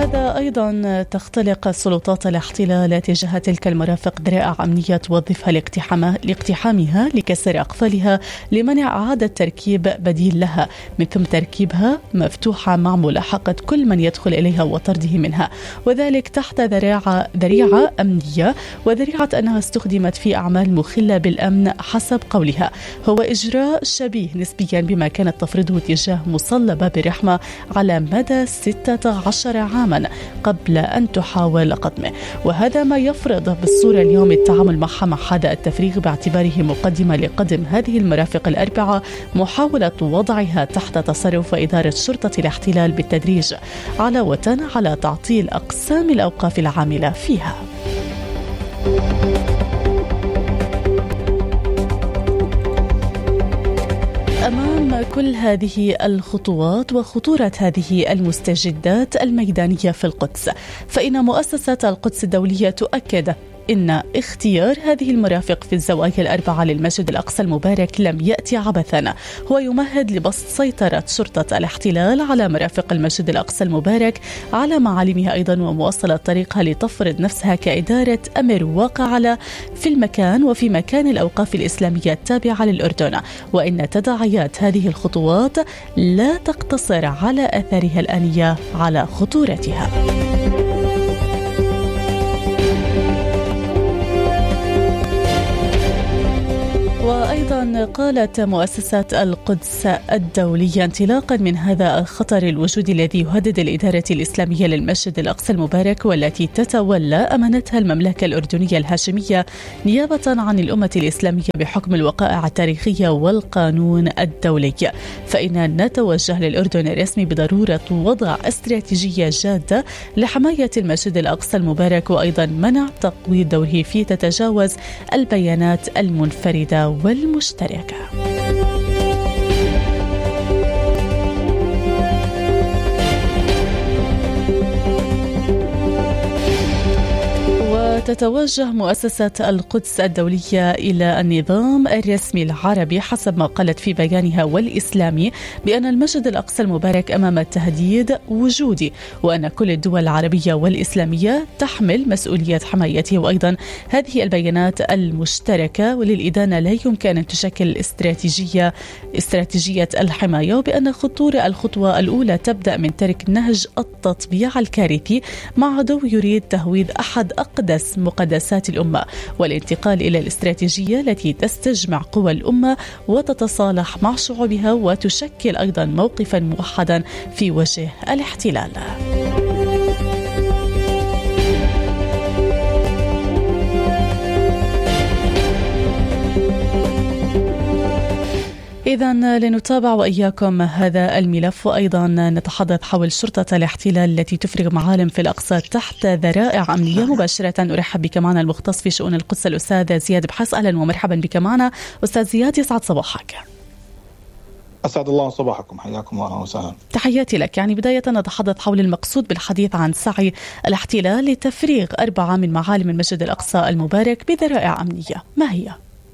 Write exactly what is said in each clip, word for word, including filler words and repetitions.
هذا أيضا تختلق سلطات الاحتلال تجاه تلك المرافق ذرائع أمنية توظفها لاقتحامها لكسر أقفالها لمنع إعادة تركيب بديل لها، من ثم تركيبها مفتوحة مع ملاحقة كل من يدخل إليها وطرده منها، وذلك تحت ذريعة ذريعة أمنية وذريعة أنها استخدمت في أعمال مخلة بالأمن حسب قولها. هو إجراء شبيه نسبيا بما كانت تفرضه تجاه مصلى باب الرحمة على مدى ستة عشر عاما قبل أن تحاول قتمه، وهذا ما يفرض بالصورة اليوم التعامل معها مع هذا التفريغ باعتباره مقدمة لقدم هذه المرافق الأربعة، محاولة وضعها تحت تصرف وإدارة شرطة الاحتلال بالتدريج علاوة على تعطيل أقسام الأوقاف العاملة فيها. أمام كل هذه الخطوات وخطورة هذه المستجدات الميدانية في القدس، فإن مؤسسة القدس الدولية تؤكد إن اختيار هذه المرافق في الزوايا الأربعة للمسجد الأقصى المبارك لم يأتي عبثا، هو يمهد لبسط سيطرة شرطة الاحتلال على مرافق المسجد الأقصى المبارك على معالمها أيضا، ومواصلة طريقها لتفرض نفسها كإدارة أمر واقع على في المكان وفي مكان الأوقاف الإسلامية التابعة للأردن، وإن تداعيات هذه الخطوات لا تقتصر على أثارها الآنية على خطورتها. وأيضا قالت مؤسسة القدس الدولية انطلاقا من هذا الخطر الوجودي الذي يهدد الإدارة الإسلامية للمسجد الأقصى المبارك والتي تتولى أمانتها المملكة الأردنية الهاشمية نيابة عن الأمة الإسلامية بحكم الوقائع التاريخية والقانون الدولي، فإن نتوجه للأردن الرسمي بضرورة وضع استراتيجية جادة لحماية المسجد الأقصى المبارك، وأيضا منع تقويض دوره فيه تتجاوز البيانات المنفردة والمشتركة. تتوجه مؤسسة القدس الدولية إلى النظام الرسمي العربي حسب ما قالت في بيانها والإسلامي بأن المسجد الأقصى المبارك أمام تهديد وجودي، وأن كل الدول العربية والإسلامية تحمل مسؤولية حمايته، وأيضا هذه البيانات المشتركة وللإدانة لا يمكن أن تشكل استراتيجية استراتيجية الحماية، وبأن خطورة الخطوة الأولى تبدأ من ترك نهج التطبيع الكارثي مع عدو يريد تهويد أحد أقدس مقدسات الأمة، والانتقال إلى الاستراتيجية التي تستجمع قوى الأمة وتتصالح مع شعوبها وتشكل أيضا موقفا موحدا في وجه الاحتلال. إذن لنتابع وإياكم هذا الملف، وأيضا نتحدث حول شرطة الاحتلال التي تفرغ معالم في الأقصى تحت ذرائع أمنية. مباشرة أرحب بك معنا المختص في شؤون القدس الأستاذ زياد بحاس. أهلا ومرحبا بك معنا أستاذ زياد، يسعد صباحك. أسعد الله صباحكم، حياكم الله وسهلا. تحياتي لك. يعني بداية نتحدث حول المقصود بالحديث عن سعي الاحتلال لتفريغ أربعة من معالم المسجد الأقصى المبارك بذرائع أمنية، ما هي؟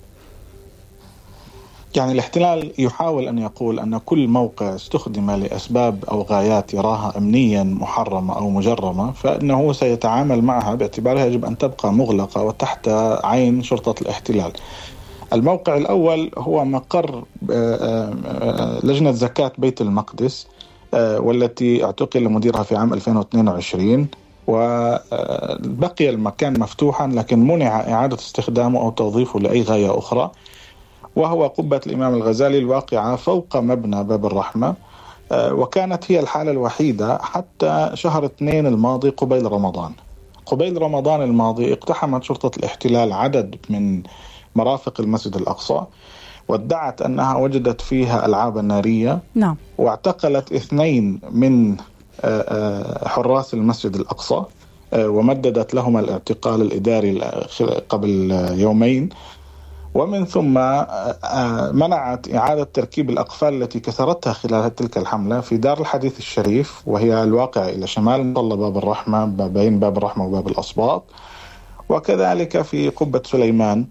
يعني الاحتلال يحاول أن يقول أن كل موقع استخدم لأسباب أو غايات يراها أمنيا محرمة أو مجرمة فإنه سيتعامل معها باعتبارها يجب أن تبقى مغلقة وتحت عين شرطة الاحتلال. الموقع الأول هو مقر لجنة زكاة بيت المقدس والتي اعتقل مديرها في عام ألفين واثنين وعشرين، وبقي المكان مفتوحا لكن منع إعادة استخدامه أو توظيفه لأي غاية أخرى، وهو قبة الإمام الغزالي الواقعة فوق مبنى باب الرحمة، وكانت هي الحالة الوحيدة حتى شهر اثنين الماضي قبيل رمضان. قبيل رمضان الماضي اقتحمت شرطة الاحتلال عدد من مرافق المسجد الأقصى وادعت أنها وجدت فيها ألعابا نارية. نعم. واعتقلت اثنين من حراس المسجد الأقصى ومددت لهم الاعتقال الإداري قبل يومين، ومن ثم منعت إعادة تركيب الأقفال التي كسرتها خلال تلك الحملة في دار الحديث الشريف وهي الواقع إلى شمال مصلى باب الرحمة بين باب الرحمة وباب الأصباط، وكذلك في قبة سليمان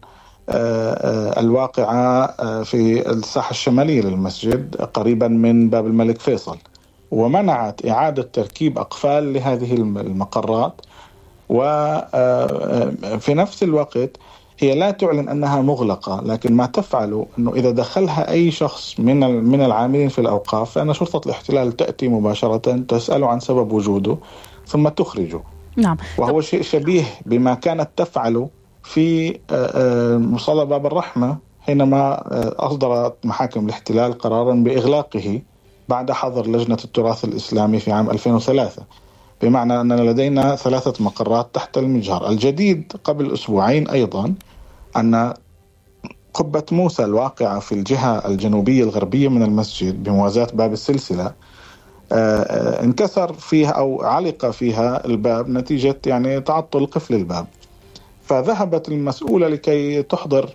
الواقعة في الساحة الشمالية للمسجد قريبا من باب الملك فيصل. ومنعت إعادة تركيب أقفال لهذه المقرات، وفي نفس الوقت هي لا تعلن أنها مغلقة، لكن ما تفعله أنه إذا دخلها أي شخص من من العاملين في الأوقاف فإن شرطة الاحتلال تأتي مباشرة تسأله عن سبب وجوده ثم تخرجه. نعم. وهو شيء شبيه بما كانت تفعله في مصلى باب الرحمة حينما أصدرت محاكم الاحتلال قرارا بإغلاقه بعد حظر لجنة التراث الإسلامي في عام ألفين وثلاثة، بمعنى أننا لدينا ثلاثة مقرات تحت المجهر. الجديد قبل أسبوعين أيضا أن قبة موسى الواقعة في الجهة الجنوبية الغربية من المسجد بموازاة باب السلسلة انكسر فيها أو علق فيها الباب نتيجة يعني تعطل قفل الباب، فذهبت المسؤولة لكي تحضر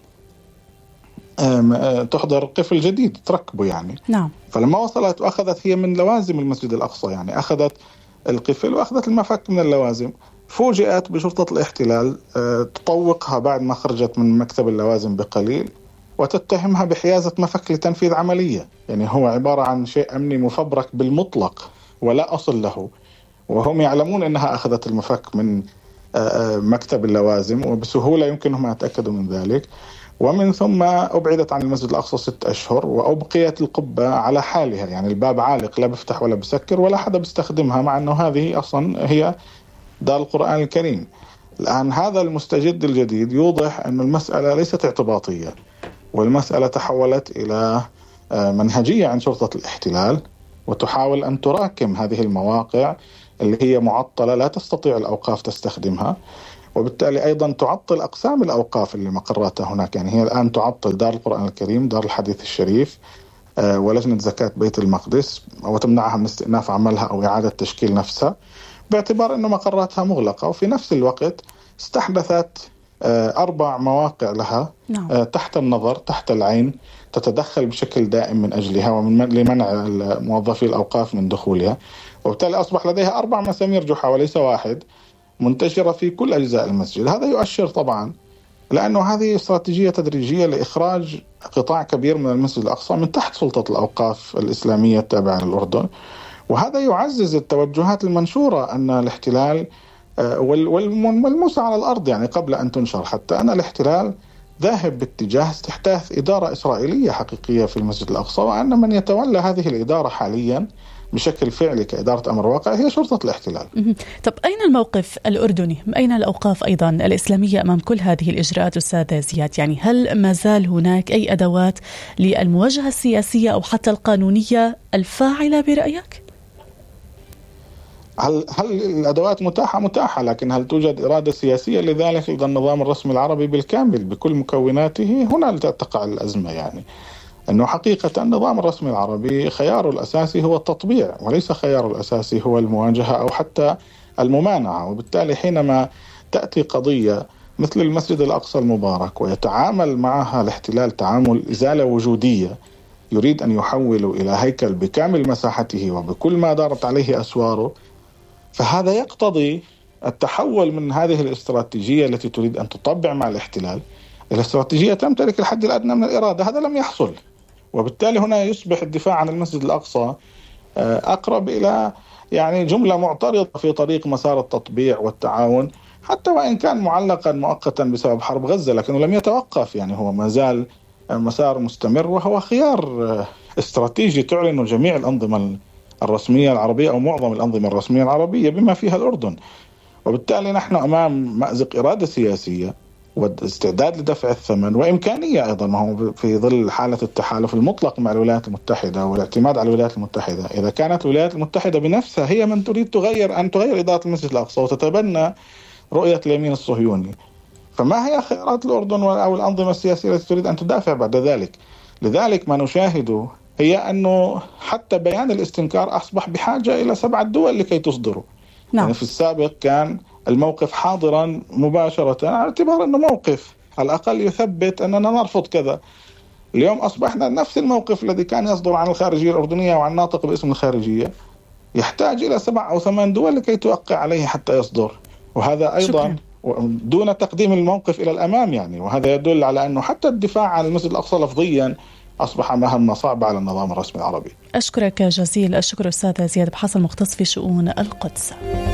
تحضر قفل جديد تركبه يعني. نعم. فلما وصلت وأخذت هي من لوازم المسجد الأقصى، يعني أخذت القفل وأخذت المفك من اللوازم، فوجئت بشرطة الاحتلال تطوقها بعد ما خرجت من مكتب اللوازم بقليل وتتهمها بحيازة مفك لتنفيذ عملية. يعني هو عبارة عن شيء أمني مفبرك بالمطلق ولا أصل له، وهم يعلمون أنها أخذت المفك من مكتب اللوازم وبسهولة يمكنهم أن يتأكدوا من ذلك. ومن ثم أبعدت عن المسجد الأقصى ست أشهر وأبقيت القبة على حالها، يعني الباب عالق لا بيفتح ولا بسكر ولا حدا بيستخدمها، مع أنه هذه أصلا هي دار القرآن الكريم. الآن هذا المستجد الجديد يوضح أن المسألة ليست اعتباطية، والمسألة تحولت إلى منهجية عن شرطة الاحتلال، وتحاول أن تراكم هذه المواقع اللي هي معطلة لا تستطيع الأوقاف تستخدمها، وبالتالي أيضا تعطل أقسام الأوقاف اللي مقراتها هناك. يعني هي الآن تعطل دار القرآن الكريم، دار الحديث الشريف، ولجنة زكاة بيت المقدس، وتمنعها من استئناف عملها أو إعادة تشكيل نفسها باعتبار أن مقراتها مغلقة. وفي نفس الوقت استحدثت أربع مواقع لها نعم. تحت النظر تحت العين تتدخل بشكل دائم من أجلها ومن لمنع موظفي الأوقاف من دخولها، وبالتالي أصبح لديها أربع مسامير جحا وليس واحد منتشرة في كل أجزاء المسجد. هذا يؤشر طبعا لأنه هذه استراتيجية تدريجية لإخراج قطاع كبير من المسجد الأقصى من تحت سلطة الأوقاف الإسلامية التابعة للأردن، وهذا يعزز التوجهات المنشورة أن الاحتلال والملموسة على الأرض يعني قبل أن تنشر حتى أن الاحتلال ذاهب باتجاه استحداث إدارة إسرائيلية حقيقية في المسجد الأقصى، وأن من يتولى هذه الإدارة حاليا بشكل فعلي كإدارة أمر واقع هي شرطة الاحتلال. طب أين الموقف الأردني؟ أين الأوقاف أيضا الإسلامية أمام كل هذه الإجراءات أستاذ زياد؟ يعني هل ما زال هناك أي أدوات للمواجهة السياسية أو حتى القانونية الفاعلة برأيك؟ هل هل الأدوات متاحة؟ متاحة، لكن هل توجد إرادة سياسية لذلك لدى النظام الرسمي العربي بالكامل بكل مكوناته؟ هنا تقع الأزمة. يعني أنه حقيقة النظام الرسمي العربي خياره الأساسي هو التطبيع وليس خياره الأساسي هو المواجهة أو حتى الممانعة. وبالتالي حينما تأتي قضية مثل المسجد الأقصى المبارك ويتعامل معها الاحتلال تعامل إزالة وجودية، يريد أن يحوله إلى هيكل بكامل مساحته وبكل ما دارت عليه أسواره، فهذا يقتضي التحول من هذه الاستراتيجية التي تريد أن تطبع مع الاحتلال إلى استراتيجية تمتلك الحد الأدنى من الإرادة. هذا لم يحصل، وبالتالي هنا يصبح الدفاع عن المسجد الأقصى أقرب إلى يعني جملة معترضة في طريق مسار التطبيع والتعاون، حتى وإن كان معلقا مؤقتا بسبب حرب غزة لكنه لم يتوقف. يعني هو ما زال مسار مستمر وهو خيار استراتيجي تعلن جميع الأنظمة الرسمية العربية أو معظم الأنظمة الرسمية العربية بما فيها الأردن. وبالتالي نحن أمام مأزق إرادة سياسية واستعداد لدفع الثمن وإمكانية أيضا، ما هو في ظل حالة التحالف المطلق مع الولايات المتحدة والاعتماد على الولايات المتحدة. إذا كانت الولايات المتحدة بنفسها هي من تريد تغير أن تغير إدارة المسجد الأقصى وتتبنى رؤية اليمين الصهيوني، فما هي خيارات الأردن أو الأنظمة السياسية التي تريد أن تدافع بعد ذلك؟ لذلك ما نشاهده هي أنه حتى بيان الاستنكار أصبح بحاجة إلى سبعة دول لكي تصدره. نعم. يعني في السابق كان الموقف حاضرا مباشرة على اعتبار أنه موقف على الأقل يثبت أننا نرفض كذا. اليوم أصبحنا نفس الموقف الذي كان يصدر عن الخارجية الأردنية وعن ناطق باسم الخارجية يحتاج إلى سبع أو ثمان دول لكي توقع عليه حتى يصدر، وهذا أيضا شكرا. دون تقديم الموقف إلى الأمام يعني. وهذا يدل على أنه حتى الدفاع عن المسجد الأقصى لفظيا أصبح مهمة صعبة على النظام الرسمي العربي. أشكرك جزيل الشكر أستاذ زياد بحاصل مختص في شؤون القدس.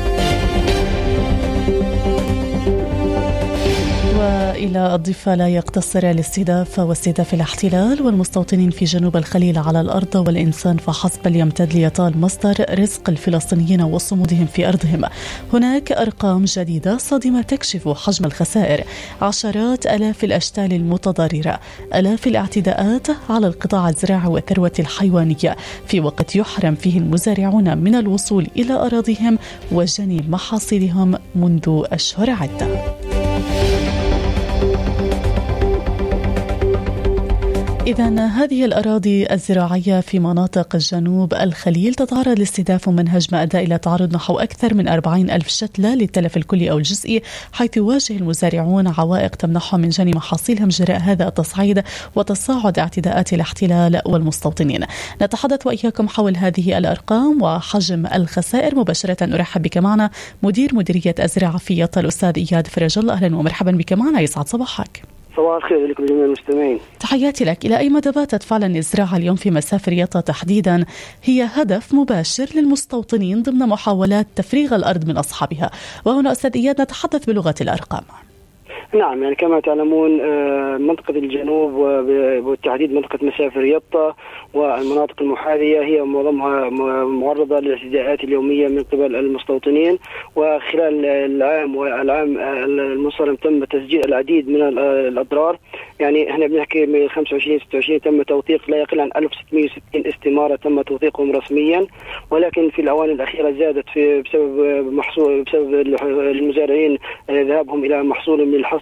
وإلى الضفة لا يقتصر الاستهداف واستهداف الاحتلال والمستوطنين في جنوب الخليل على الأرض والإنسان فحسب، بل يمتد ليطال مصدر رزق الفلسطينيين وصمودهم في أرضهم. هناك أرقام جديدة صادمة تكشف حجم الخسائر، عشرات آلاف الأشتال المتضررة، آلاف الاعتداءات على القطاع الزراعي والثروة الحيوانية، في وقت يحرم فيه المزارعون من الوصول إلى أراضيهم وجني محاصيلهم منذ أشهر عدة. إذن هذه الأراضي الزراعية في مناطق جنوب الخليل تتعرض لاستهداف من هجمة أدى إلى تعرض نحو أكثر من أربعين ألف شتلة للتلف الكلي أو الجزئي، حيث يواجه المزارعون عوائق تمنحهم من جني محاصيلهم جراء هذا التصعيد وتصاعد اعتداءات الاحتلال والمستوطنين. نتحدث وإياكم حول هذه الأرقام وحجم الخسائر. مباشرة أرحب بك معنا مدير مديرية الزراعة في يطا الأستاذ إياد فرج الله. أهلا ومرحبا بك معنا، يسعد صباحك. صباح الخير لكم جميع المستمعين. تحياتي لك. إلى أي مدى باتت فعلا الزراعة اليوم في مسافر يطا تحديدا هي هدف مباشر للمستوطنين ضمن محاولات تفريغ الأرض من أصحابها؟ وهنا أستاذ إياد نتحدث بلغة الأرقام. نعم، يعني كما تعلمون منطقة الجنوب وبالتحديد منطقة مسافر يطا والمناطق المحاذية هي معظمها معرضة للاعتداءات اليومية من قبل المستوطنين، وخلال العام والعام المنصرم تم تسجيل العديد من الأضرار. يعني احنا بنحكي من خمسة وعشرين ستة وعشرين تم توثيق لا يقل عن ألف وستمئة وستين استمارة تم توثيقهم رسميا، ولكن في الأوان الأخيرة زادت في بسبب محصول بسبب المزارعين ذهابهم إلى محصول من الحصد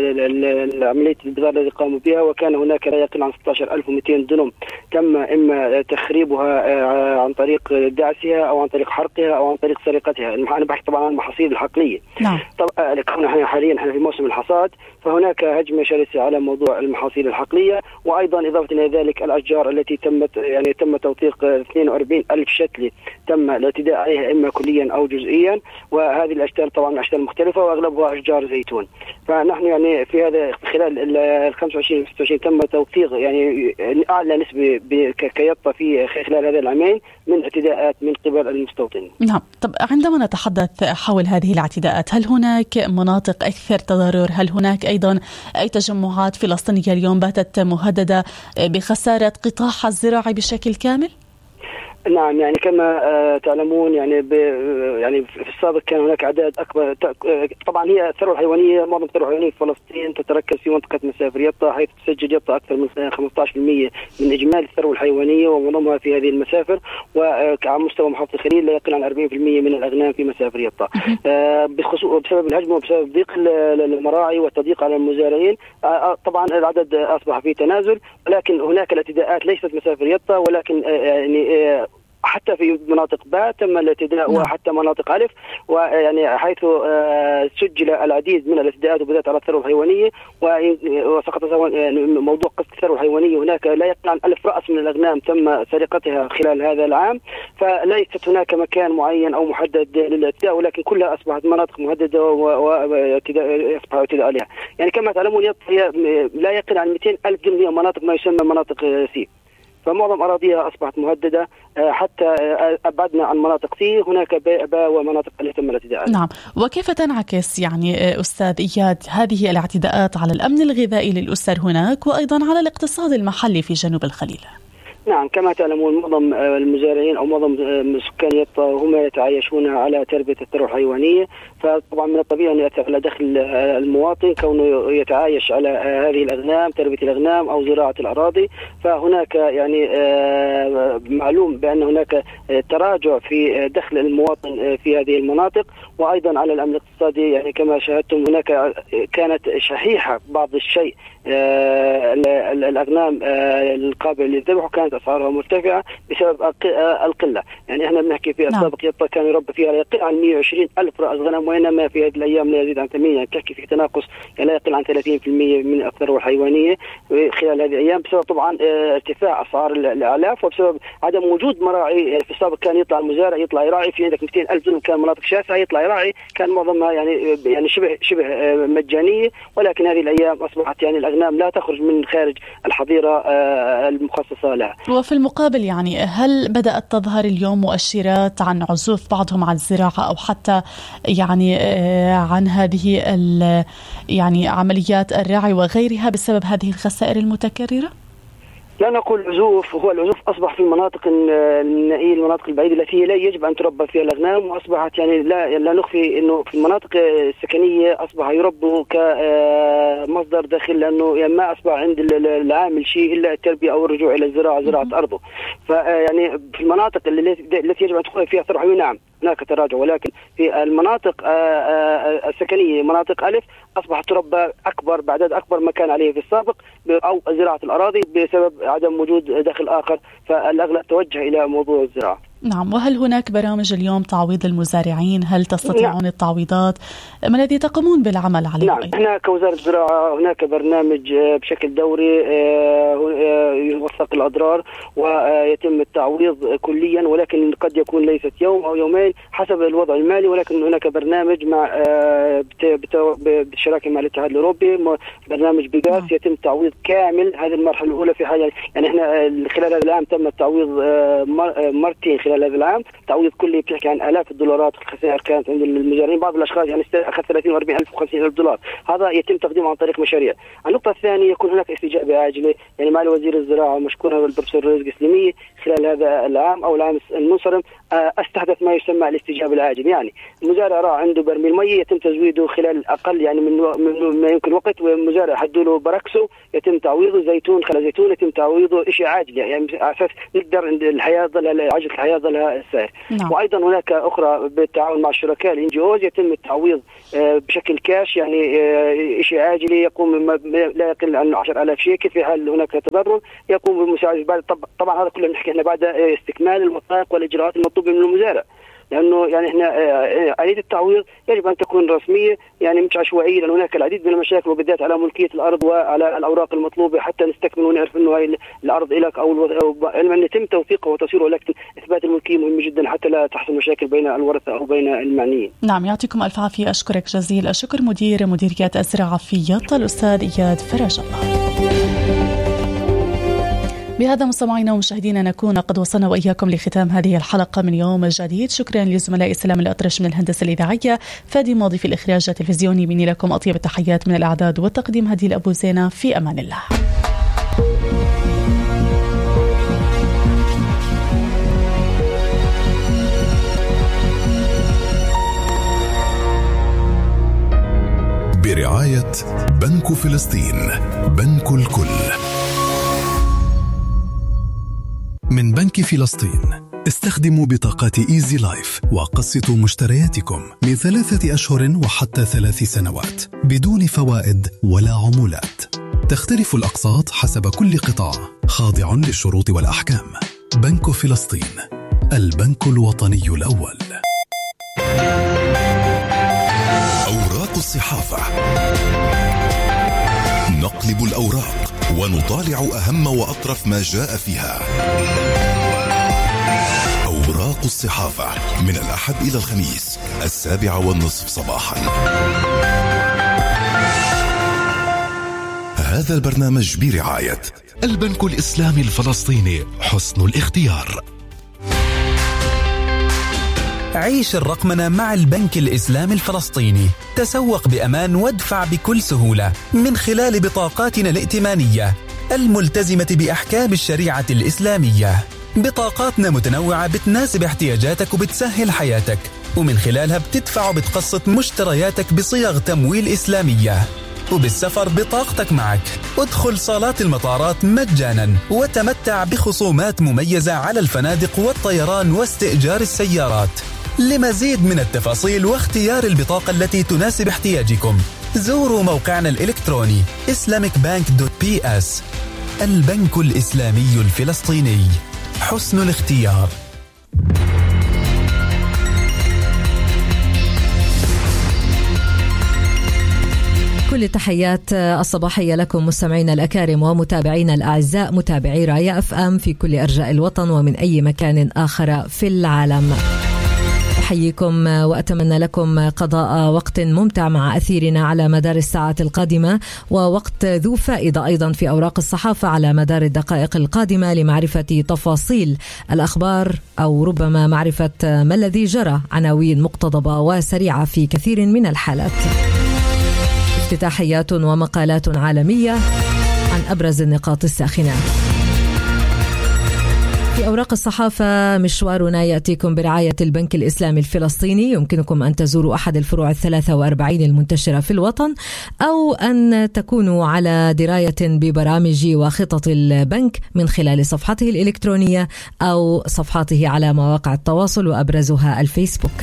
عملية البذار التي قاموا بها، وكان هناك لا يقل عن ستة عشر ألف ومئتين دنم تم إما تخريبها عن طريق دعسها أو عن طريق حرقها أو عن طريق سرقتها. أنا بحكي طبعا عن المحاصيل الحقلية. نعم. طبعا نحن حاليا احنا في موسم الحصاد، فهناك هجمة شرسة على موضوع المحاصيل الحقلية، وأيضا إضافة إلى ذلك الأشجار التي تمت يعني تم توثيق اثنين وأربعين ألف شتلة تم الاعتداء عليها إما كليا أو جزئيا، وهذه الأشجار طبعا أشجار مختلفة وأغلبها أشجار زيتون. فنحن يعني في هذا خلال ال خمسة وعشرين ستة وعشرين تم توثيق يعني أعلى نسبة كيطا في خلال هذا العامين من اعتداءات من قبل المستوطنين. نعم. طب عندما نتحدث حول هذه الاعتداءات، هل هناك مناطق أكثر تضرر؟ هل هناك أيضا أي تجمعات فلسطينية اليوم باتت مهددة بخسارة قطاعها الزراعي بشكل كامل؟ نعم، يعني كما تعلمون يعني يعني في السابق كان هناك أعداد أكبر. طبعا هي الثروة الحيوانية، معظم الثروة الحيوانية في فلسطين تتركز في منطقة مسافر يطا، حيث تسجل يطا أكثر من خمسة عشر بالمئة من إجمالي الثروة الحيوانية ومنظمها في هذه المسافر، وعلى مستوى محافظة الخليل لا يقل عن أربعين بالمئة من الأغنام في مسافر يطا. بخصوص بسبب الهجمة وبسبب ضيق المراعي والتضييق على المزارعين طبعا العدد أصبح في تنازل، ولكن هناك الاعتداءات ليست مسافر يطا، ولكن يعني حتى في مناطق باء تم الاعتداء، وحتى مناطق ألف، ويعني حيث سجل العديد من الاعتداءات وبدأت على الثروة الحيوانية، وسقط موضوع قصة الثروة الحيوانية. هناك لا يقل عن ألف رأس من الأغنام تم سرقتها خلال هذا العام، فليست هناك مكان معين أو محدد للاعتداء، ولكن كلها أصبحت مناطق مهددة ويصبح اعتداء عليها. يعني كما تعلمون هي لا يقل عن مئتين ألف دنم هي مناطق ما يسمى مناطق سي، فمعظم أراضيها أصبحت مهددة. حتى أبعدنا عن مناطق سي هناك باء ومناطق اللي تم الاعتداء. نعم. وكيف تنعكس يعني أستاذ إياد هذه الاعتداءات على الأمن الغذائي للأسر هناك وأيضا على الاقتصاد المحلي في جنوب الخليل؟ نعم، كما تعلمون معظم المزارعين أو معظم سكان يطا هم يتعايشون على تربية الثروة الحيوانية، فطبعا من الطبيعي أن يأثر على دخل المواطن كونه يتعايش على هذه الأغنام، تربية الأغنام أو زراعة الأراضي. فهناك يعني معلوم بأن هناك تراجع في دخل المواطن في هذه المناطق، وأيضا على الأمن الاقتصادي. يعني كما شاهدتم هناك كانت شحيحة بعض الشيء الأغنام القابلة للذبح، وكان كانت أسعارها مرتفعة بسبب القلة. يعني احنا بنحكي في السابق يطا كان يربى فيها لا يقل عن مئة وعشرين ألف رأس غنم، وإنما في هذه الأيام لا يزيد عن ثمانية، يعني تحكي في تناقص لا يقل عن ثلاثين بالمئة من الثروة الحيوانية خلال هذه الأيام، بسبب طبعا ارتفاع أسعار الأعلاف وبسبب عدم وجود مراعي. يعني في السابق كان يطلع المزارع يطلع يراعي، في عندك مئتين ألف دونم كان مناطق شاسعة يطلع يراعي، كان معظمها يعني يعني شبه شبه مجانية، ولكن هذه الأيام أصبحت يعني الأغنام لا تخرج من خارج الحظيرة المخصصة لها. وفي المقابل يعني هل بدأت تظهر اليوم مؤشرات عن عزوف بعضهم عن الزراعة أو حتى يعني عن هذه يعني عمليات الرعي وغيرها بسبب هذه الخسائر المتكررة؟ لا نقول عزوف، هو العزوف أصبح في المناطق النائية، المناطق البعيدة التي لا يجب أن تربى فيها الأغنام، وأصبحت يعني لا لا نخفي إنه في المناطق السكنية أصبح يربوا كمصدر دخل، لأنه يعني ما أصبح عند العامل شيء إلا التربية أو الرجوع إلى الزراعة زراعة أرضه. فيعني في المناطق التي يجب أن تكون فيها ثروة نعم هناك تراجع، ولكن في المناطق السكنية مناطق ألف أصبحت تربى أكبر بعدد أكبر ما كان عليه في السابق، أو زراعة الأراضي بسبب عدم وجود دخل آخر، فالأغلب توجه إلى موضوع الزراعة. نعم. وهل هناك برامج اليوم تعويض المزارعين؟ هل تستطيعون نعم. التعويضات؟ ما الذي تقومون بالعمل عليه؟ نعم، احنا كوزارة الزراعة هناك برنامج بشكل دوري يوثق الأضرار ويتم التعويض كليا، ولكن قد يكون ليست يوم أو يومين حسب الوضع المالي، ولكن هناك برنامج مع بالشراكة مع الاتحاد الأوروبي، برنامج بيغاس، يتم تعويض كامل هذه المرحلة الأولى في حاجة. يعني احنا خلال هذا العام تم التعويض مرتين خلال هذا العام، تعويض كلي بتحكي عن آلاف الدولارات الخسائر كانت عند المزارعين، بعض الأشخاص يعني أخذ ثلاثين وأربعين ألف وخمسين ألف دولار، هذا يتم تقديمه عن طريق مشاريع. النقطة الثانية يكون هناك استجابة عاجلة، يعني معالي وزير الزراعة مشكورا البروفيسور رزق سليمية خلال هذا العام أو العام المنصرم استحدث ما يسمى الاستجابة العاجلة. يعني المزارع راح عنده برميل مية يتم تزويده خلال أقل يعني من, من ما يمكن وقت، والمزارع حدوا له بركسه يتم تعويضه، زيتون خلا زيتون يتم تعويضه، شيء عاجل يعني على أساس نقدر الحياة ضل عجلة الحياة ضلها السائر. نعم. وأيضا هناك أخرى بالتعاون مع الشركاء الإن جي أوز يتم التعويض بشكل كاش، يعني شيء عاجل يقوم لا يقل عن عشرة آلاف شيكل في حال هناك تضرر، يقوم بمساعدة بعد. طبعا هذا كله بنحكي احنا بعد استكمال الوثائق والإجراءات المطلوبة من المزارع، لأنه يعني احنا آلية التعويض يجب أن تكون رسمية يعني مش عشوائية، لأن هناك العديد من المشاكل وبالذات على ملكية الأرض وعلى الأوراق المطلوبة حتى نستكمل ونعرف إنه هاي الأرض إلك أو علما أن يتم توثيقه وتصويره، لكن إثبات الملكية مهم جدا حتى لا تحصل مشاكل بين الورثة أو بين المعنيين. نعم، يعطيكم ألف عافية. أشكرك جزيل الشكر مدير مديرية الزراعة في يطا الأستاذ إياد فرج الله. بهذا مستمعينا ومشاهدينا نكون قد وصلنا وإياكم لختام هذه الحلقة من يوم جديد. شكرا لزملائي سلام الأطرش من الهندسة الإذاعية، فادي ماضي في الإخراج التلفزيوني، مني لكم أطيب التحيات من الإعداد والتقديم هديل أبو زينة. في أمان الله. برعاية بنك فلسطين، بنك الكل. من بنك فلسطين، استخدموا بطاقات إيزي لايف وقسطوا مشترياتكم من ثلاثة أشهر وحتى ثلاث سنوات بدون فوائد ولا عمولات. تختلف الأقساط حسب كل قطاع، خاضع للشروط والأحكام. بنك فلسطين، البنك الوطني الأول. أوراق الصحافة، نقلب الأوراق ونطالع أهم وأطرف ما جاء فيها. أوراق الصحافة من الأحد إلى الخميس السابعة والنصف صباحا. هذا البرنامج برعاية البنك الإسلامي الفلسطيني، حسن الاختيار. عيش الرقمنة مع البنك الإسلامي الفلسطيني. تسوق بأمان وادفع بكل سهولة من خلال بطاقاتنا الائتمانية الملتزمة بأحكام الشريعة الإسلامية. بطاقاتنا متنوعة بتناسب احتياجاتك وبتسهل حياتك، ومن خلالها بتدفع وبتقسط مشترياتك بصيغ تمويل إسلامية. وبالسفر بطاقتك معك. ادخل صالات المطارات مجانا وتمتع بخصومات مميزة على الفنادق والطيران واستئجار السيارات. لمزيد من التفاصيل واختيار البطاقة التي تناسب احتياجكم، زوروا موقعنا الإلكتروني islamic bank dot p s. البنك الإسلامي الفلسطيني، حسن الاختيار. كل التحيات الصباحية لكم مستمعينا الأكارم ومتابعينا الأعزاء، متابعي رايا أف أم في كل أرجاء الوطن ومن أي مكان آخر في العالم. أحييكم وأتمنى لكم قضاء وقت ممتع مع أثيرنا على مدار الساعات القادمة، ووقت ذو فائدة أيضا في أوراق الصحافة على مدار الدقائق القادمة لمعرفة تفاصيل الأخبار أو ربما معرفة ما الذي جرى، عناوين مقتضبة وسريعة في كثير من الحالات، افتتاحيات ومقالات عالمية عن أبرز النقاط الساخنة. في أوراق الصحافة مشوارنا يأتيكم برعاية البنك الإسلامي الفلسطيني. يمكنكم أن تزوروا أحد الفروع الثلاثة وأربعين المنتشرة في الوطن، أو أن تكونوا على دراية ببرامج وخطط البنك من خلال صفحته الإلكترونية أو صفحاته على مواقع التواصل وأبرزها الفيسبوك.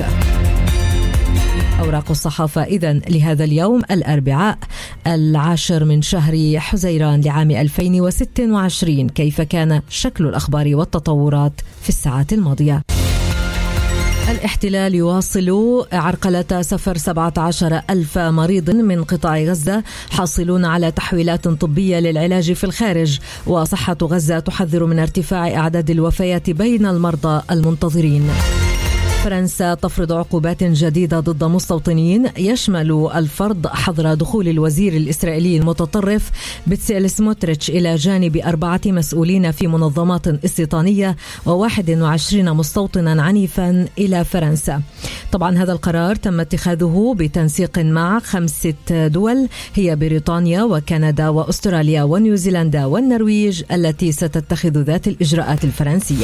أوراق الصحافة إذن لهذا اليوم الأربعاء العاشر من شهر حزيران لعام ألفين وستة وعشرين. كيف كان شكل الأخبار والتطورات في الساعات الماضية؟ الاحتلال يواصل عرقلة سفر سبعة عشر ألف مريض من قطاع غزة حاصلون على تحويلات طبية للعلاج في الخارج، وصحة غزة تحذر من ارتفاع أعداد الوفيات بين المرضى المنتظرين. فرنسا تفرض عقوبات جديدة ضد مستوطنين يشمل الفرض حظر دخول الوزير الإسرائيلي المتطرف بتسيل سموتريتش إلى جانب أربعة مسؤولين في منظمات استيطانية وواحد وعشرين مستوطنا عنيفا إلى فرنسا. طبعا هذا القرار تم اتخاذه بتنسيق مع خمسة دول هي بريطانيا وكندا وأستراليا ونيوزيلندا والنرويج التي ستتخذ ذات الإجراءات الفرنسية.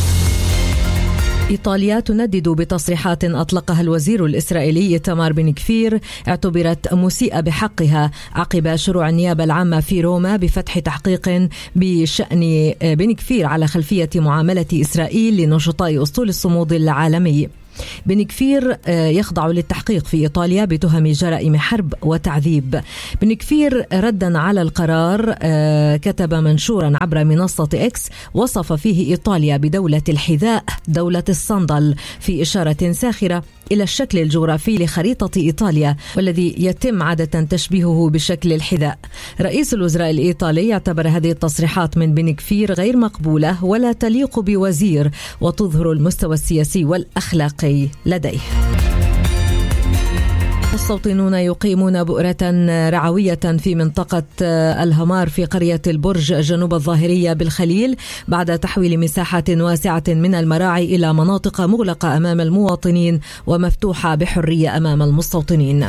إيطاليا تندد بتصريحات أطلقها الوزير الإسرائيلي إيتمار بن غفير اعتبرت مسيئة بحقها عقب شروع النيابة العامة في روما بفتح تحقيق بشأن بن غفير على خلفية معاملة إسرائيل لنشطاء أسطول الصمود العالمي. بن غفير يخضع للتحقيق في إيطاليا بتهم جرائم حرب وتعذيب. بن غفير ردا على القرار كتب منشورا عبر منصة إكس وصف فيه إيطاليا بدولة الحذاء، دولة الصندل، في إشارة ساخرة إلى الشكل الجغرافي لخريطة إيطاليا والذي يتم عادة تشبيهه بشكل الحذاء. رئيس الوزراء الإيطالي اعتبر هذه التصريحات من بن غفير غير مقبولة ولا تليق بوزير وتظهر المستوى السياسي والأخلاقي لديه. مستوطنون يقيمون بؤرة رعوية في منطقة الهمار في قرية البرج جنوب الظاهرية بالخليل بعد تحويل مساحة واسعة من المراعي إلى مناطق مغلقة أمام المواطنين ومفتوحة بحرية أمام المستوطنين.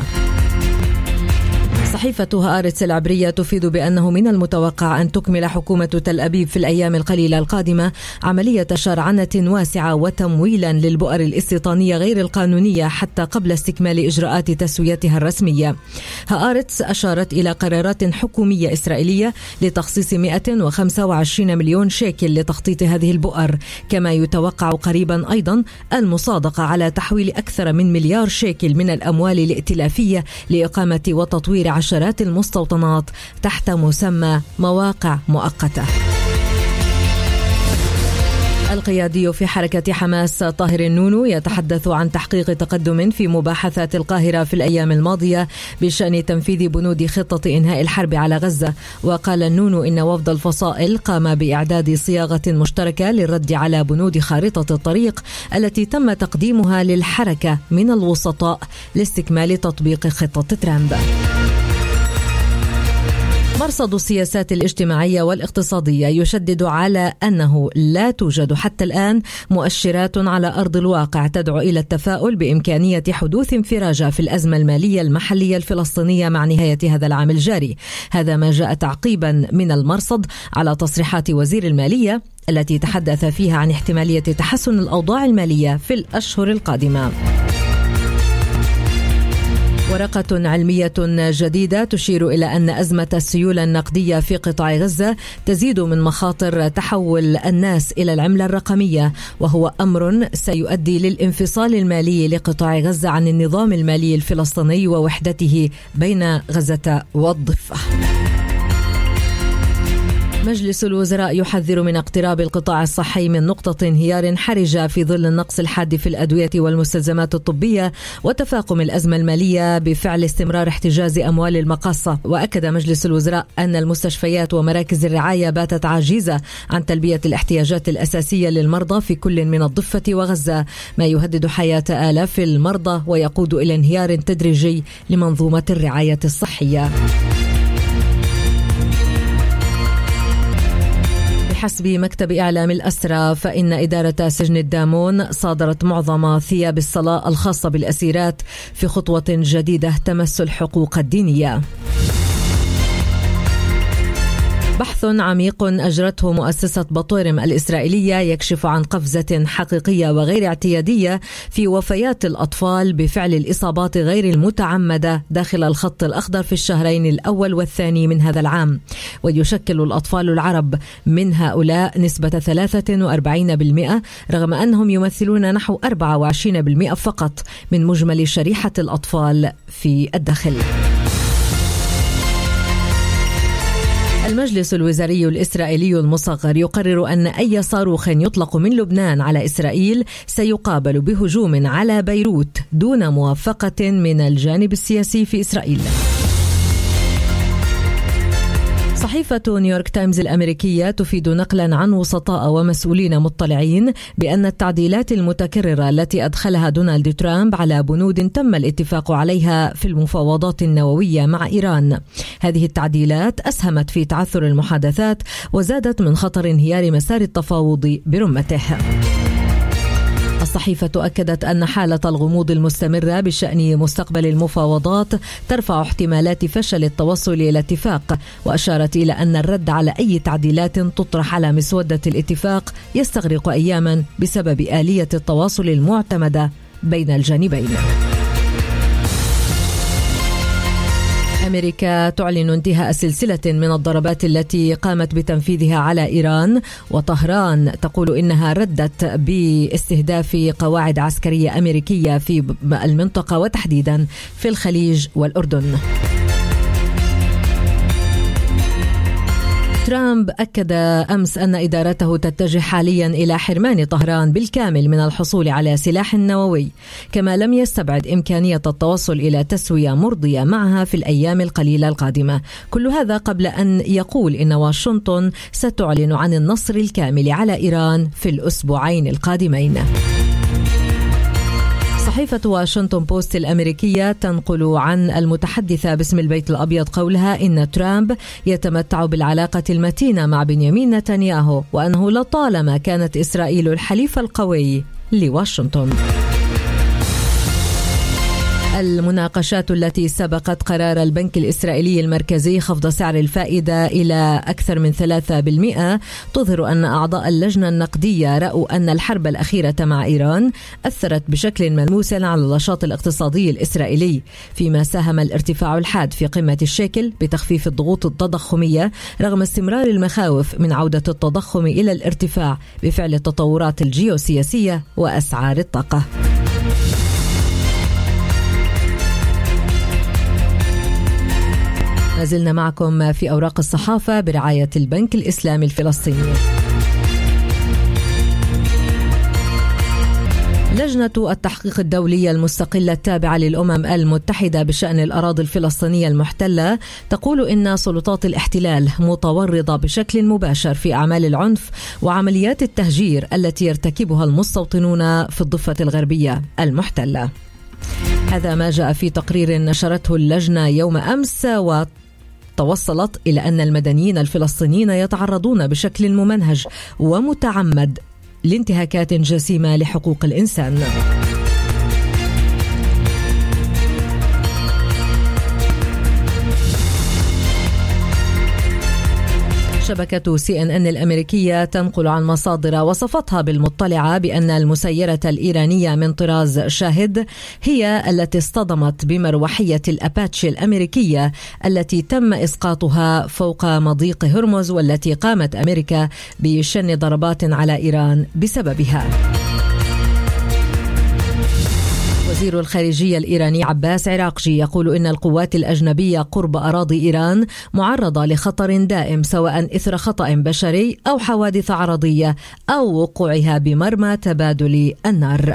صحيفة هآرتس العبرية تفيد بأنه من المتوقع أن تكمل حكومة تل أبيب في الأيام القليلة القادمة عملية شرعنة واسعة وتمويلا للبؤر الاستيطانية غير القانونية حتى قبل استكمال إجراءات تسويتها الرسمية. هآرتس أشارت إلى قرارات حكومية إسرائيلية لتخصيص مئة وخمسة وعشرين مليون شيكل لتخطيط هذه البؤر، كما يتوقع قريبا أيضا المصادقة على تحويل أكثر من مليار شيكل من الأموال الائتلافية لإقامة وتطوير عشرات المستوطنات تحت مسمى مواقع مؤقتة. القيادي في حركة حماس طاهر النونو يتحدث عن تحقيق تقدم في مباحثات القاهرة في الأيام الماضية بشأن تنفيذ بنود خطة إنهاء الحرب على غزة. وقال النونو إن وفد الفصائل قام بإعداد صياغة مشتركة للرد على بنود خارطة الطريق التي تم تقديمها للحركة من الوسطاء لاستكمال تطبيق خطة ترامب. مرصد السياسات الاجتماعية والاقتصادية يشدد على أنه لا توجد حتى الآن مؤشرات على أرض الواقع تدعو إلى التفاؤل بإمكانية حدوث انفراجة في الأزمة المالية المحلية الفلسطينية مع نهاية هذا العام الجاري. هذا ما جاء تعقيبا من المرصد على تصريحات وزير المالية التي تحدث فيها عن احتمالية تحسن الأوضاع المالية في الأشهر القادمة. ورقة علمية جديدة تشير إلى أن أزمة السيولة النقدية في قطاع غزة تزيد من مخاطر تحول الناس إلى العملة الرقمية، وهو أمر سيؤدي للانفصال المالي لقطاع غزة عن النظام المالي الفلسطيني ووحدته بين غزة والضفة. مجلس الوزراء يحذر من اقتراب القطاع الصحي من نقطة انهيار حرجة في ظل النقص الحاد في الأدوية والمستلزمات الطبية وتفاقم الأزمة المالية بفعل استمرار احتجاز أموال المقاصة. وأكد مجلس الوزراء أن المستشفيات ومراكز الرعاية باتت عاجزة عن تلبية الاحتياجات الأساسية للمرضى في كل من الضفة وغزة، ما يهدد حياة آلاف المرضى ويقود إلى انهيار تدريجي لمنظومة الرعاية الصحية. بحسب مكتب إعلام الأسرى فإن إدارة سجن الدامون صادرت معظم ثياب الصلاة الخاصة بالأسيرات في خطوة جديدة تمس الحقوق الدينية. بحث عميق أجرته مؤسسة بطورم الإسرائيلية يكشف عن قفزة حقيقية وغير اعتيادية في وفيات الأطفال بفعل الإصابات غير المتعمدة داخل الخط الأخضر في الشهرين الأول والثاني من هذا العام. ويشكل الأطفال العرب من هؤلاء نسبة ثلاثة وأربعين بالمئة رغم أنهم يمثلون نحو أربعة وعشرين بالمئة فقط من مجمل شريحة الأطفال في الداخل. المجلس الوزاري الإسرائيلي المصغر يقرر أن أي صاروخ يطلق من لبنان على إسرائيل سيقابل بهجوم على بيروت دون موافقة من الجانب السياسي في إسرائيل. صحيفة نيويورك تايمز الأمريكية تفيد نقلا عن وسطاء ومسؤولين مطلعين بأن التعديلات المتكررة التي أدخلها دونالد ترامب على بنود تم الاتفاق عليها في المفاوضات النووية مع إيران. هذه التعديلات أسهمت في تعثر المحادثات وزادت من خطر انهيار مسار التفاوض برمته. الصحيفة أكدت أن حالة الغموض المستمرة بشأن مستقبل المفاوضات ترفع احتمالات فشل التوصل إلى اتفاق، وأشارت إلى أن الرد على أي تعديلات تطرح على مسودة الاتفاق يستغرق أياما بسبب آلية التواصل المعتمدة بين الجانبين. أمريكا تعلن انتهاء سلسلة من الضربات التي قامت بتنفيذها على إيران، وطهران تقول إنها ردت باستهداف قواعد عسكرية أمريكية في المنطقة وتحديدا في الخليج والأردن. ترامب أكد أمس أن إدارته تتجه حاليا إلى حرمان طهران بالكامل من الحصول على سلاح نووي، كما لم يستبعد إمكانية التوصل إلى تسوية مرضية معها في الأيام القليلة القادمة. كل هذا قبل أن يقول إن واشنطن ستعلن عن النصر الكامل على إيران في الأسبوعين القادمين. صحيفة واشنطن بوست الأمريكية تنقل عن المتحدثة باسم البيت الأبيض قولها إن ترامب يتمتع بالعلاقة المتينة مع بنيامين نتنياهو، وأنه لطالما كانت إسرائيل الحليف القوي لواشنطن. المناقشات التي سبقت قرار البنك الإسرائيلي المركزي خفض سعر الفائدة إلى أكثر من ثلاثة بالمئة تظهر أن أعضاء اللجنة النقدية رأوا أن الحرب الأخيرة مع إيران أثرت بشكل ملموس على النشاط الاقتصادي الإسرائيلي، فيما ساهم الارتفاع الحاد في قمة الشيكل بتخفيف الضغوط التضخمية رغم استمرار المخاوف من عودة التضخم إلى الارتفاع بفعل التطورات الجيوسياسية وأسعار الطاقة. ما زلنا معكم في أوراق الصحافة برعاية البنك الإسلامي الفلسطيني. لجنة التحقيق الدولية المستقلة التابعة للأمم المتحدة بشأن الأراضي الفلسطينية المحتلة تقول إن سلطات الاحتلال متورطة بشكل مباشر في أعمال العنف وعمليات التهجير التي يرتكبها المستوطنون في الضفة الغربية المحتلة. هذا ما جاء في تقرير نشرته اللجنة يوم أمس، وتوصلت إلى أن المدنيين الفلسطينيين يتعرضون بشكل ممنهج ومتعمد لانتهاكات جسيمة لحقوق الإنسان. شبكة سي إن إن الأمريكية تنقل عن مصادر وصفتها بالمطلعة بأن المسيرة الإيرانية من طراز شاهد هي التي اصطدمت بمروحية الأباتشي الأمريكية التي تم إسقاطها فوق مضيق هرمز، والتي قامت أمريكا بشن ضربات على إيران بسببها. وزير الخارجية الإيراني عباس عراقجي يقول إن القوات الأجنبية قرب أراضي إيران معرضة لخطر دائم سواء إثر خطأ بشري أو حوادث عرضية أو وقوعها بمرمى تبادل النار.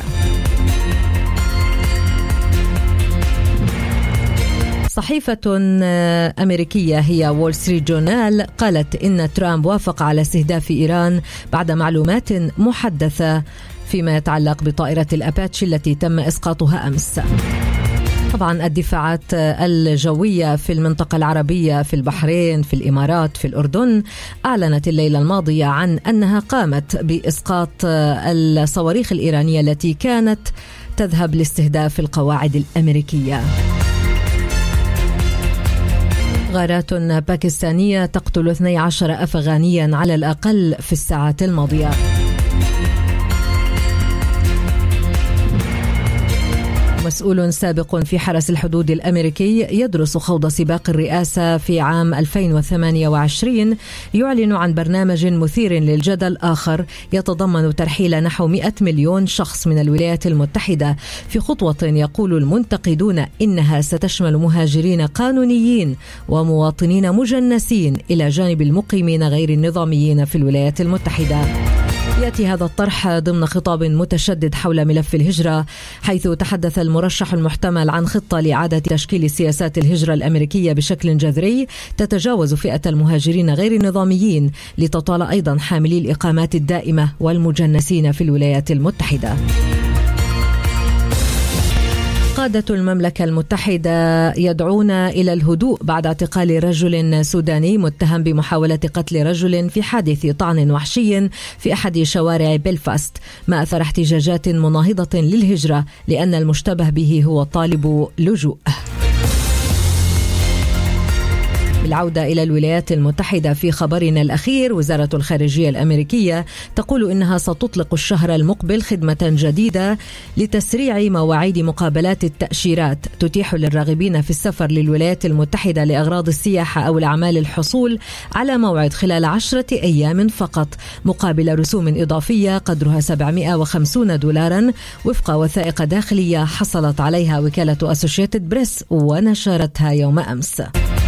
صحيفة أمريكية هي وول ستريت جورنال قالت إن ترامب وافق على استهداف إيران بعد معلومات محدثة فيما يتعلق بطائرة الأباتشي التي تم إسقاطها أمس. طبعا الدفاعات الجوية في المنطقة العربية في البحرين في الإمارات في الأردن أعلنت الليلة الماضية عن أنها قامت بإسقاط الصواريخ الإيرانية التي كانت تذهب لاستهداف القواعد الأمريكية. غارات باكستانية تقتل اثني عشر أفغانيا على الأقل في الساعات الماضية. مسؤول سابق في حرس الحدود الأمريكي يدرس خوض سباق الرئاسة في عام ألفين وثمانية وعشرين يعلن عن برنامج مثير للجدل آخر يتضمن ترحيل نحو مئة مليون شخص من الولايات المتحدة في خطوة يقول المنتقدون إنها ستشمل مهاجرين قانونيين ومواطنين مجنسين إلى جانب المقيمين غير النظاميين في الولايات المتحدة. يأتي هذا الطرح ضمن خطاب متشدد حول ملف الهجرة، حيث تحدث المرشح المحتمل عن خطة لإعادة تشكيل سياسات الهجرة الأمريكية بشكل جذري تتجاوز فئة المهاجرين غير النظاميين لتطال أيضا حاملي الإقامات الدائمة والمجنسين في الولايات المتحدة. قادة المملكة المتحدة يدعون إلى الهدوء بعد اعتقال رجل سوداني متهم بمحاولة قتل رجل في حادث طعن وحشي في أحد شوارع بلفاست، ما أثار احتجاجات مناهضة للهجرة لأن المشتبه به هو طالب لجوء. بالعودة إلى الولايات المتحدة في خبرنا الأخير، وزارة الخارجية الأمريكية تقول إنها ستطلق الشهر المقبل خدمة جديدة لتسريع مواعيد مقابلات التأشيرات تتيح للراغبين في السفر للولايات المتحدة لأغراض السياحة أو الأعمال الحصول على موعد خلال عشرة أيام فقط مقابل رسوم إضافية قدرها سبعمائة وخمسين دولارا وفق وثائق داخلية حصلت عليها وكالة أسوشيتد بريس ونشرتها يوم أمس.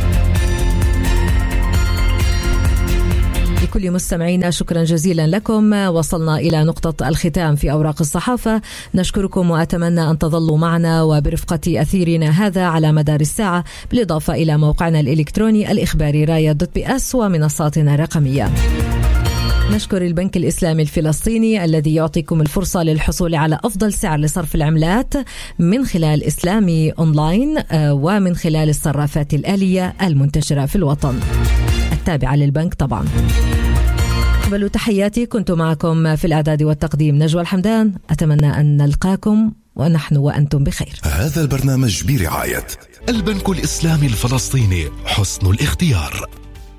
لكل مستمعينا شكرا جزيلا لكم. وصلنا إلى نقطة الختام في أوراق الصحافة. نشكركم وأتمنى أن تظلوا معنا وبرفقة أثيرنا هذا على مدار الساعة، بالإضافة إلى موقعنا الإلكتروني الإخباري رايا دوت بي أس ومنصاتنا الرقمية. نشكر البنك الإسلامي الفلسطيني الذي يعطيكم الفرصة للحصول على أفضل سعر لصرف العملات من خلال إسلامي أونلاين ومن خلال الصرافات الآلية المنتشرة في الوطن التابعة للبنك طبعا. قبلوا تحياتي، كنت معكم في الإعداد والتقديم نجوى الحمدان. أتمنى أن نلقاكم ونحن وأنتم بخير. هذا البرنامج برعاية البنك الإسلامي الفلسطيني، حسن الاختيار.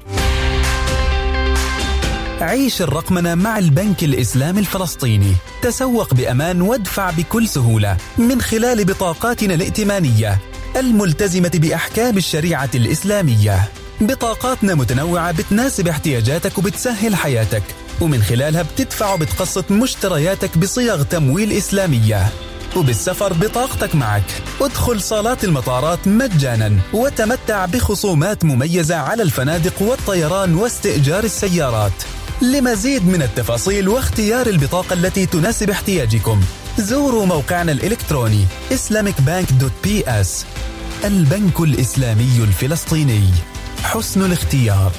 عيش الرقمنة مع البنك الإسلامي الفلسطيني. تسوق بأمان وادفع بكل سهولة من خلال بطاقاتنا الائتمانية الملتزمة بأحكام الشريعة الإسلامية. بطاقاتنا متنوعة بتناسب احتياجاتك وبتسهل حياتك، ومن خلالها بتدفع وبتقسط مشترياتك بصيغ تمويل إسلامية. وبالسفر بطاقتك معك. ادخل صالات المطارات مجانا وتمتع بخصومات مميزة على الفنادق والطيران واستئجار السيارات. لمزيد من التفاصيل واختيار البطاقة التي تناسب احتياجكم زوروا موقعنا الإلكتروني إسلاميك بانك دوت بي إس. البنك الإسلامي الفلسطيني، حسن الاختيار.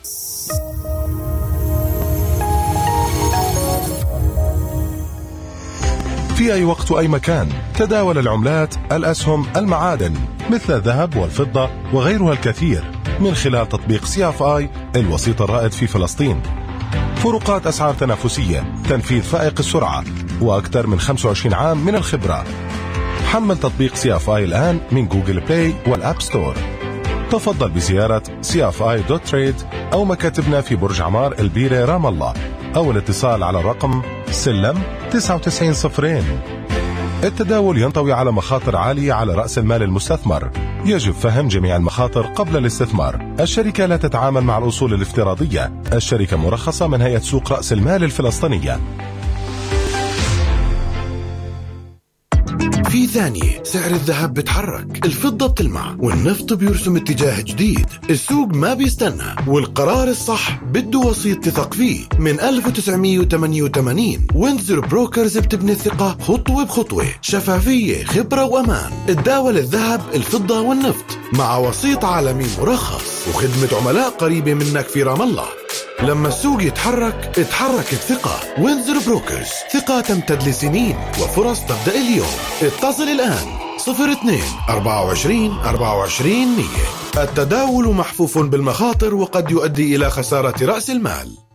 في أي وقت وأي مكان تداول العملات، الأسهم، المعادن مثل الذهب والفضة وغيرها الكثير من خلال تطبيق سي اف آي الوسيط الرائد في فلسطين. فروقات أسعار تنافسية، تنفيذ فائق السرعة، وأكثر من خمسة وعشرين عام من الخبرة. حمل تطبيق سي اف آي الآن من جوجل بلاي والأب ستور. تفضل بزيارة سي اف آي دوت تريد أو مكاتبنا في برج عمار البيرة رام الله، أو الاتصال على الرقم سلم تسعة وتسعين صفرين. التداول ينطوي على مخاطر عالية على رأس المال المستثمر. يجب فهم جميع المخاطر قبل الاستثمار. الشركة لا تتعامل مع الأصول الافتراضية. الشركة مرخصة من هيئة سوق رأس المال الفلسطينية. في ثانية سعر الذهب بتحرك، الفضة بتلمع، والنفط بيرسم اتجاه جديد. السوق ما بيستنى، والقرار الصح بده وسيط تثق فيه. من ألف وتسعمية وثمانية وثمانين وينزر بروكرز بتبني الثقة خطوة بخطوة، شفافية، خبرة وأمان. تداول الذهب، الفضة والنفط مع وسيط عالمي مرخص وخدمة عملاء قريبة منك في رام الله. لما السوق يتحرك اتحرك الثقة. وينزر بروكرز، ثقة تمتد لسنين وفرص تبدأ اليوم. اتصل الآن صفر اثنين أربعة وعشرين أربعة وعشرين مية. التداول محفوف بالمخاطر وقد يؤدي إلى خسارة رأس المال.